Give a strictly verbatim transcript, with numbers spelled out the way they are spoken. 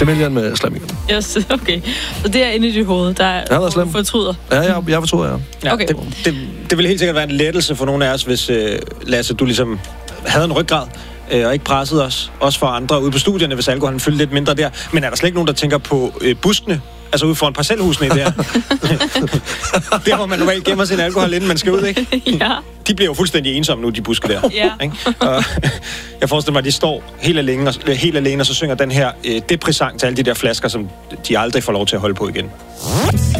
Jamilian med Slem igen. Yes, okay. Så det er inde i dit hoved, der er ja, Slem. fortryder. Ja, jeg, jeg fortryder, ja. ja okay. det, det, det ville helt sikkert være en lettelse for nogle af os, hvis, øh, Lasse, du ligesom havde en ryggrad, øh, og ikke pressede os, også for andre ude på studierne, hvis alkoholen fyldte lidt mindre der. Men er der slet ikke nogen, der tænker på øh, buskene? Altså ude foran parcelhusene der. Der, hvor man normalt gemmer sin alkohol, inden man skal ud, ikke? Ja. De bliver jo fuldstændig ensomme nu, de buske der. Ja. Ikke? Og jeg forestiller mig, at de står helt alene, og, helt alene, og så synger den her øh, depressant til alle de der flasker, som de aldrig får lov til at holde på igen.